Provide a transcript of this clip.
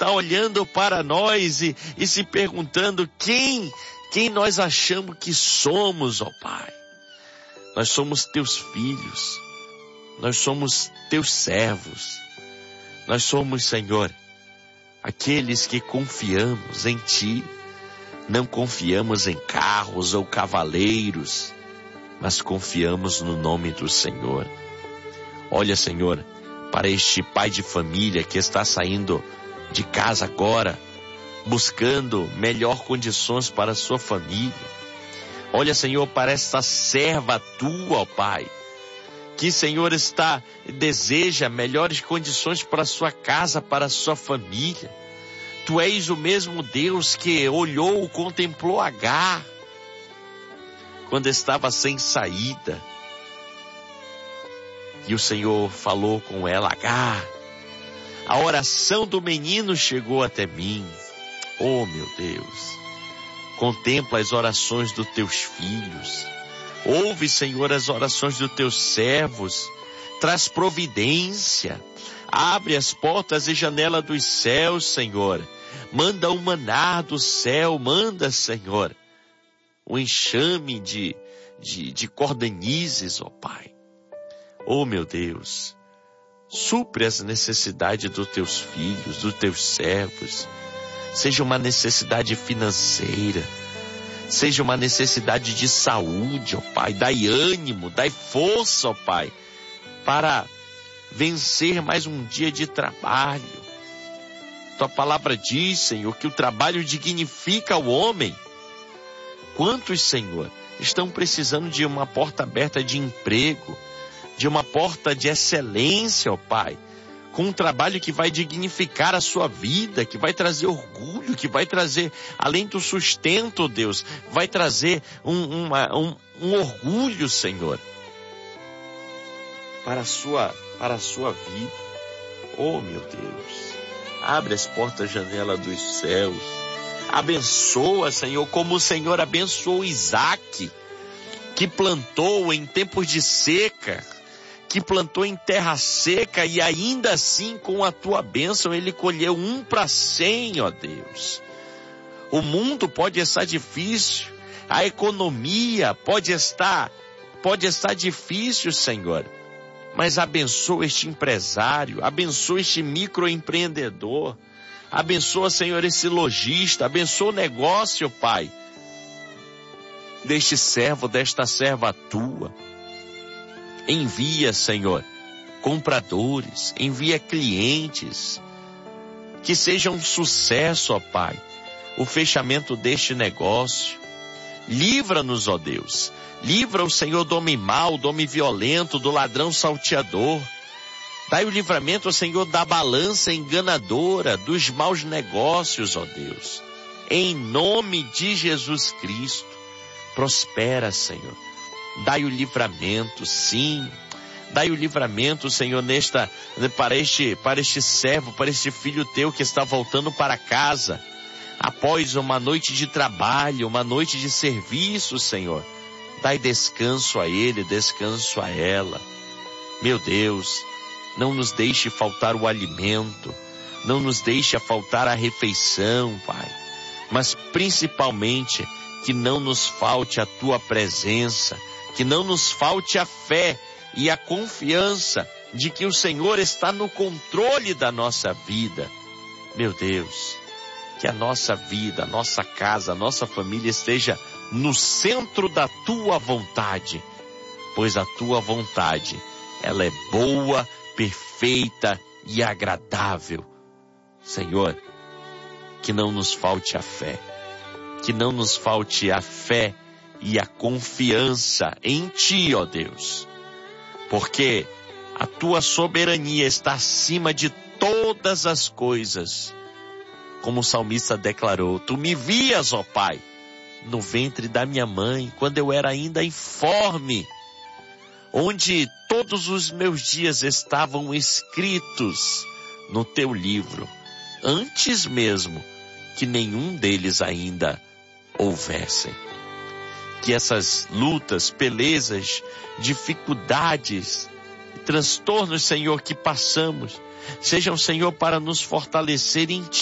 está olhando para nós e se perguntando quem nós achamos que somos, ó Pai. Nós somos teus filhos, nós somos teus servos, nós somos, Senhor, aqueles que confiamos em Ti, não confiamos em carros ou cavaleiros, mas confiamos no nome do Senhor. Olha, Senhor, para este pai de família que está saindo de casa agora, buscando melhor condições para a sua família. Olha, Senhor, para esta serva tua, ó Pai, que, Senhor, deseja melhores condições para a sua casa, para a sua família. Tu és o mesmo Deus que olhou, contemplou Agar, quando estava sem saída. E o Senhor falou com ela: Agar, a oração do menino chegou até mim. Oh, meu Deus, contempla as orações dos teus filhos. Ouve, Senhor, as orações dos teus servos. Traz providência. Abre as portas e janela dos céus, Senhor. Manda o maná do céu. Manda, Senhor, o enxame de cordanizes, ó Pai. Oh, meu Deus, supre as necessidades dos teus filhos, dos teus servos. Seja uma necessidade financeira, seja uma necessidade de saúde, ó Pai. Dai ânimo, dai força, ó Pai, para vencer mais um dia de trabalho. Tua palavra diz, Senhor, que o trabalho dignifica o homem. Quantos, Senhor, estão precisando de uma porta aberta de emprego, de uma porta de excelência, ó Pai, com um trabalho que vai dignificar a sua vida, que vai trazer orgulho, que vai trazer, além do sustento, Deus, vai trazer um orgulho, Senhor, para a sua vida. Oh, meu Deus, abre as portas, janela dos céus. Abençoa, Senhor, como o Senhor abençoou Isaac, que plantou em tempos de seca, que plantou em terra seca, e ainda assim, com a tua bênção, ele colheu 100, ó Deus. O mundo pode estar difícil, a economia pode estar difícil, Senhor, mas abençoa este empresário, abençoa este microempreendedor, abençoa, Senhor, esse lojista, abençoa o negócio, Pai, deste servo, desta serva tua. Envia, Senhor, compradores, envia clientes, que seja um sucesso, ó Pai, o fechamento deste negócio. Livra-nos, ó Deus, livra o Senhor do homem mau, do homem violento, do ladrão salteador. Dai o livramento, ó Senhor, da balança enganadora, dos maus negócios, ó Deus. Em nome de Jesus Cristo, prospera, Senhor. Dai o livramento, sim. Dai o livramento, Senhor, para este servo, para este filho teu que está voltando para casa, após uma noite de trabalho, uma noite de serviço, Senhor. Dai descanso a ele, descanso a ela. Meu Deus, não nos deixe faltar o alimento, não nos deixe faltar a refeição, Pai. Mas principalmente, que não nos falte a tua presença, que não nos falte a fé e a confiança de que o Senhor está no controle da nossa vida. Meu Deus, que a nossa vida, a nossa casa, a nossa família esteja no centro da tua vontade, pois a tua vontade, ela é boa, perfeita e agradável. Senhor, que não nos falte a fé, que não nos falte a fé e a confiança em Ti, ó Deus, porque a Tua soberania está acima de todas as coisas. Como o salmista declarou, Tu me vias, ó Pai, no ventre da minha mãe, quando eu era ainda informe, onde todos os meus dias estavam escritos no Teu livro, antes mesmo que nenhum deles ainda houvessem. Que essas lutas, belezas, dificuldades, transtornos, Senhor, que passamos, sejam, Senhor, para nos fortalecer em Ti.